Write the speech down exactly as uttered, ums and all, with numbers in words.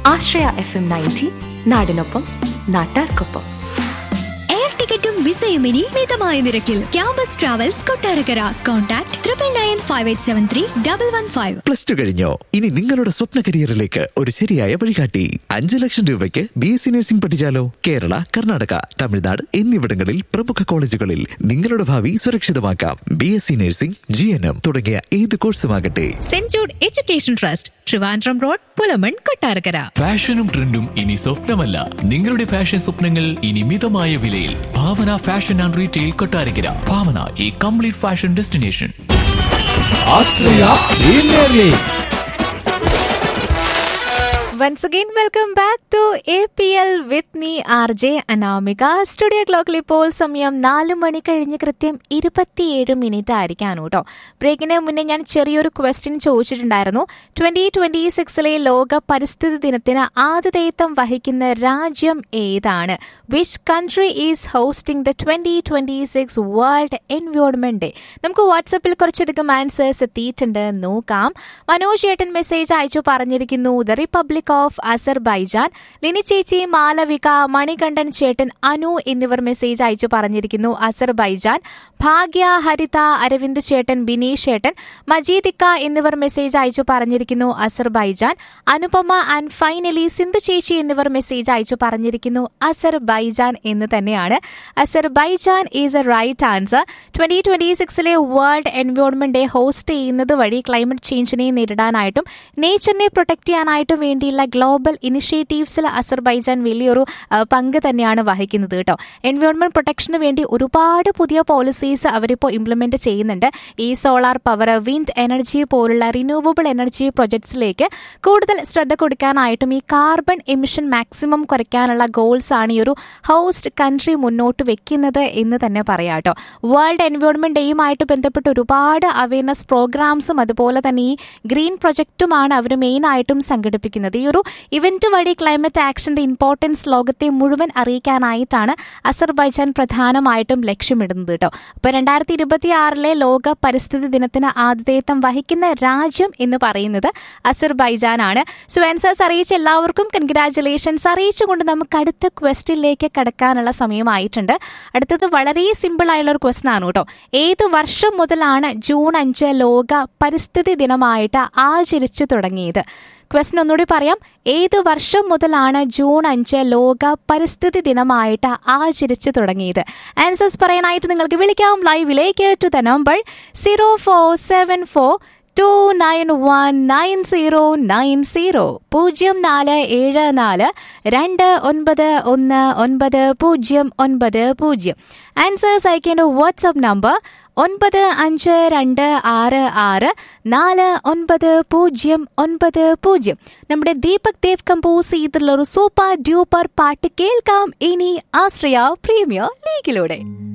ആശ്രയ F M ninety, നാടിനൊപ്പം നാട്ടാർക്കൊപ്പം. Air ടിക്കറ്റും വിസയും ഇനി മിതമായ നിരക്കിൽ. Campus travels Kottarakkara. Contact triple nine five eight seven three double one five. Plus two കഴിഞ്ഞോ? ഇനി നിങ്ങളുടെ സ്വപ്ന കരിയറിലേക്ക് ഒരു ശരിയായ വഴികാട്ടി. അഞ്ച് ലക്ഷം രൂപയ്ക്ക് B S C nursing പഠിച്ചാലോ? Kerala, Karnataka, Tamil Nadu എന്നിവിടങ്ങളിൽ പ്രമുഖ കോളേജുകളിൽ നിങ്ങളുടെ ഭാവി സുരക്ഷിതമാക്കാം. B S C nursing, G N M തുടങ്ങിയ ഏത് കോഴ്സുമാകട്ടെ. Saint Jude education trust, Trivandrum road, Pulamon, Kottarakkara. ഫാഷനും ട്രെൻഡും ഇനി സ്വപ്നമല്ല, നിങ്ങളുടെ ഫാഷൻ സ്വപ്നങ്ങൾ ഇനി മിതമായ വിലയിൽ. ഭാവന ഫാഷൻ ആൻഡ് റീറ്റെയിൽ, കൊട്ടാരക്കര. ഭാവന, ഈ complete fashion destination. Once again, welcome back to A P L with me, R J Anamika. Studio ക്ലോക്കിൽ ഇപ്പോൾ സമയം നാല് മണി കഴിഞ്ഞ് കൃത്യം ഇരുപത്തിയേഴ് മിനിറ്റ് ആയിരിക്കാണ് കേട്ടോ. ബ്രേക്കിന് മുന്നേ ഞാൻ ചെറിയൊരു ക്വസ്റ്റ്യൻ ചോദിച്ചിട്ടുണ്ടായിരുന്നു. ട്വന്റി ട്വന്റി സിക്സിലെ ലോക പരിസ്ഥിതി ദിനത്തിന് ആതിഥേയത്വം വഹിക്കുന്ന രാജ്യം ഏതാണ്? Which country is hosting the twenty twenty six world environment day? നമുക്ക് വാട്സപ്പിൽ കുറച്ചധികം ആൻസേഴ്സ് എത്തിയിട്ടുണ്ട്, നോക്കാം. മനോജ് ഏട്ടൻ മെസ്സേജ് അയച്ചു പറഞ്ഞിരിക്കുന്നു the republic of Azerbaijan. Lini ചേച്ചി, മാലവിക, മണികണ്ഠൻ ചേട്ടൻ, അനു എന്നിവർ മെസ്സേജ് അയച്ചു പറഞ്ഞിരിക്കുന്നു അസർബൈജാൻ. ഭാഗ്യ, ഹരിത, അരവിന്ദ് ചേട്ടൻ, ബിനീഷ് ചേട്ടൻ, മജീദിക്ക എന്നിവർ മെസ്സേജ് അയച്ചു പറഞ്ഞിരിക്കുന്നു Azerbaijan. Anupama and finally Sindhu ചേച്ചി എന്നിവർ മെസ്സേജ് അയച്ചു പറഞ്ഞിരിക്കുന്നു അസർബൈജാൻ എന്ന് തന്നെയാണ്. Azerbaijan is A right answer. Twenty twenty സിക്സിലെ world environment day host ചെയ്യുന്നത് വഴി ക്ലൈമറ്റ് ചേഞ്ചിനെ നേരിടാനായിട്ടും നേച്ചറിനെ പ്രൊട്ടക്ട് ചെയ്യാനായിട്ടും വേണ്ടിയുള്ള ഗ്ലോബൽ ഇനിഷ്യേറ്റീവ്സിൽ അസർബൈജാൻ വലിയൊരു പങ്ക് തന്നെയാണ് വഹിക്കുന്നത് കേട്ടോ. എൻവയോൺമെന്റ് പ്രൊട്ടക്ഷന് വേണ്ടി ഒരുപാട് പുതിയ പോളിസീസ് അവരിപ്പോൾ ഇംപ്ലിമെന്റ് ചെയ്യുന്നുണ്ട്. ഈ സോളാർ പവർ, വിൻഡ് എനർജി പോലുള്ള റിന്യൂവബിൾ എനർജി പ്രൊജക്ട്സിലേക്ക് കൂടുതൽ ശ്രദ്ധ കൊടുക്കാനായിട്ടും ഈ കാർബൺ എമിഷൻ മാക്സിമം കുറയ്ക്കാനുള്ള ഗോൾസ് ആണ് ഈ ഒരു ഹോസ്റ്റ് കൺട്രി മുന്നോട്ട് വെക്കുന്നത് എന്ന് തന്നെ പറയാം കേട്ടോ. വേൾഡ് എൻവയോൺമെന്റ് ഡേയുമായിട്ട് ബന്ധപ്പെട്ട് ഒരുപാട് അവയർനെസ് പ്രോഗ്രാംസും അതുപോലെ തന്നെ ഈ ഗ്രീൻ പ്രൊജക്റ്റുമാണ് അവർ മെയിൻ ആയിട്ടും സംഘടിപ്പിക്കുന്നത്. ഈ ഒരു ഇവന്റ് വഴി ക്ലൈമറ്റ് ആക്ഷന്റെ ഇമ്പോർട്ടൻസ് ലോകത്തെ മുഴുവൻ അറിയിക്കാനായിട്ടാണ് അസർബൈജാൻ പ്രധാനമായിട്ടും ലക്ഷ്യമിടുന്നത് കേട്ടോ. അപ്പൊ രണ്ടായിരത്തി ഇരുപത്തി ആറിലെ ലോക പരിസ്ഥിതി ദിനത്തിന് ആതിഥേയത്വം വഹിക്കുന്ന രാജ്യം എന്ന് പറയുന്നത് അസർബൈജാൻ ആണ്. സോ ആൻസേഴ്സ് അറിയിച്ച എല്ലാവർക്കും കൺഗ്രാറ്റുലേഷൻസ് അറിയിച്ചുകൊണ്ട് നമുക്ക് അടുത്ത ക്വസ്റ്റ്യനിലേക്ക് കടക്കാനുള്ള സമയമായിട്ടുണ്ട്. അടുത്തത് വളരെ സിമ്പിൾ ആയുള്ള ഒരു ക്വസ്റ്റ്യൻ ആണ് കേട്ടോ. ഏത് വർഷം മുതലാണ് ജൂൺ അഞ്ച് ലോക പരിസ്ഥിതി ദിനമായിട്ട് ആചരിച്ചു തുടങ്ങിയത്? ക്വസ്റ്റ്യൻ ഒന്നുകൂടി പറയാം. ഏത് വർഷം മുതലാണ് ജൂൺ അഞ്ച് ലോക പരിസ്ഥിതി ദിനമായിട്ട് ആചരിച്ചു തുടങ്ങിയത്? ആൻസേഴ്സ് പറയാനായിട്ട് നിങ്ങൾക്ക് വിളിക്കാം ലൈവിലേക്ക് to the number zero four seven four to nine one nine zero nine zero പൂജ്യം നാല് ഏഴ് നാല് രണ്ട് ഒൻപത് ഒന്ന് ഒൻപത് പൂജ്യം ഒൻപത് പൂജ്യം. ആൻസേഴ്സ് അയക്കേണ്ട വാട്സ്ആപ്പ് നമ്പർ ഒൻപത് അഞ്ച് രണ്ട് ആറ് ആറ് നാല് ഒൻപത് പൂജ്യം ഒൻപത് പൂജ്യം. നമ്മുടെ ദീപക് ദേവ് കമ്പോസ് ചെയ്തിട്ടുള്ള ഒരു സൂപ്പർ ഡ്യൂപ്പർ പാട്ട് കേൾക്കാം ഇനി ആശ്രയ പ്രീമിയർ ലീഗിലൂടെ.